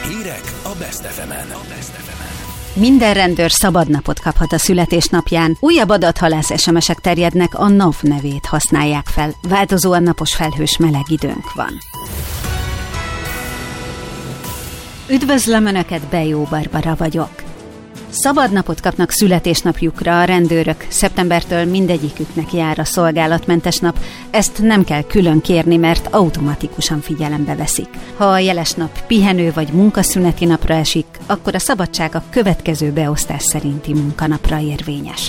Hírek a Best FM-en. Minden rendőr szabad napot kaphat a születésnapján. Újabb adathalász SMS-ek terjednek, a NAV nevét használják fel. Változóan napos, felhős, meleg időnk van. Üdvözlöm Önöket, Bejó Barbara vagyok. Szabad napot kapnak születésnapjukra a rendőrök. Szeptembertől mindegyiküknek jár a szolgálatmentes nap. Ezt nem kell külön kérni, mert automatikusan figyelembe veszik. Ha a jeles nap pihenő vagy munkaszüneti napra esik, akkor a szabadság a következő beosztás szerinti munkanapra érvényes.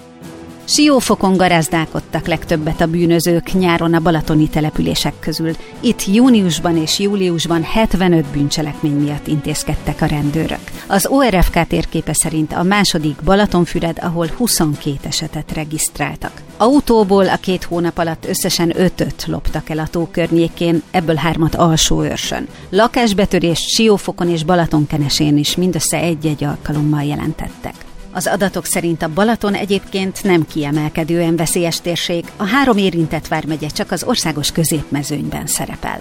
Siófokon garázdálkodtak legtöbbet a bűnözők nyáron a balatoni települések közül. Itt júniusban és júliusban 75 bűncselekmény miatt intézkedtek a rendőrök. Az ORFK térképe szerint a második Balatonfüred, ahol 22 esetet regisztráltak. Autóból a 2 hónap alatt összesen 5-öt loptak el a tó környékén, ebből 3-at Alsóőrsön. Lakásbetörést Siófokon és Balatonkenesén is mindössze egy-egy alkalommal jelentettek. Az adatok szerint a Balaton egyébként nem kiemelkedően veszélyes térség, a 3 érintett vármegye csak az országos középmezőnyben szerepel.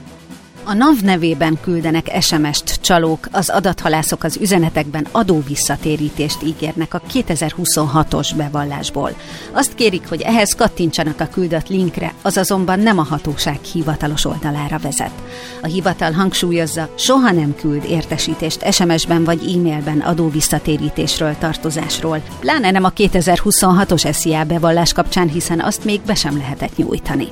A NAV nevében küldenek SMS-t csalók, az adathalászok az üzenetekben adóvisszatérítést ígérnek a 2026-os bevallásból. Azt kérik, hogy ehhez kattintsanak a küldött linkre, az azonban nem a hatóság hivatalos oldalára vezet. A hivatal hangsúlyozza, soha nem küld értesítést SMS-ben vagy e-mailben adóvisszatérítésről, tartozásról, pláne nem a 2026-os SZIA bevallás kapcsán, hiszen azt még be sem lehetett nyújtani.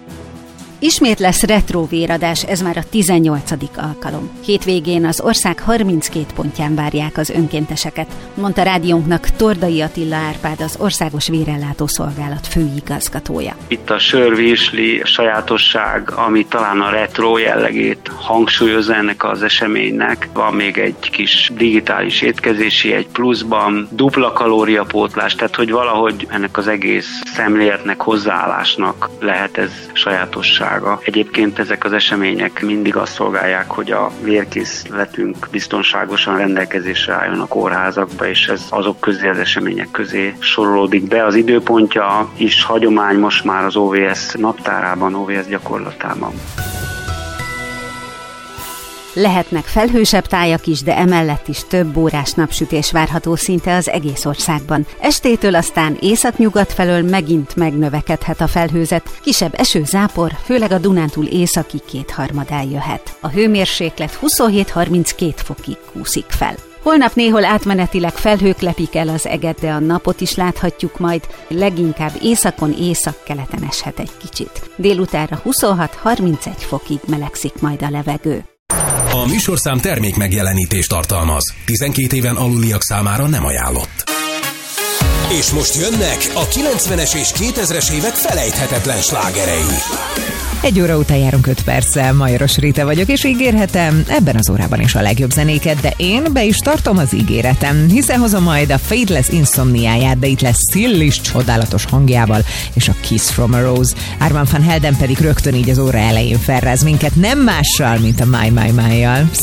Ismét lesz retro véradás, ez már a 18. alkalom. Hétvégén az ország 32 pontján várják az önkénteseket, mondta rádiónknak Tordai Attila Árpád, az Országos Vérellátó Szolgálat főigazgatója. Itt a sörvirsli sajátosság, ami talán a retro jellegét hangsúlyozza ennek az eseménynek. Van még egy kis digitális étkezési egy pluszban, dupla kalóriapótlás, tehát hogy valahogy ennek az egész szemléletnek, hozzáállásnak lehet ez sajátosság. Egyébként ezek az események mindig azt szolgálják, hogy a vérkészletünk biztonságosan rendelkezésre álljon a kórházakba, és ez azok közé, az események közé sorolódik be. Az időpontja is hagyomány most már az OVS naptárában, OVS gyakorlatában. Lehetnek felhősebb tájak is, de emellett is több órás napsütés várható szinte az egész országban. Estétől aztán északnyugat felől megint megnövekedhet a felhőzet, kisebb esőzápor, főleg a Dunántúl északi kétharmadán jöhet. A hőmérséklet 27-32 fokig kúszik fel. Holnap néhol átmenetileg felhők lepik el az eget, de a napot is láthatjuk leginkább északon, északkeleten eshet egy kicsit. Délutánra 26-31 fokig melegszik majd a levegő. A műsorszám termék megjelenítést tartalmaz. 12 éven aluliak számára nem ajánlott. És most jönnek a 90-es és 2000-es évek felejthetetlen slágerei. 1 óra után járunk 5 perccel, Majoros Rita vagyok, és ígérhetem, ebben az órában is a legjobb zenéket, de én be is tartom az ígéretem, hiszen hozom majd a Faithless Insomniáját, de itt lesz Szillis csodálatos hangjával, és a Kiss from a Rose. Armand van Helden pedig rögtön így az óra elején felráz minket, nem mással, mint a My My My-jal.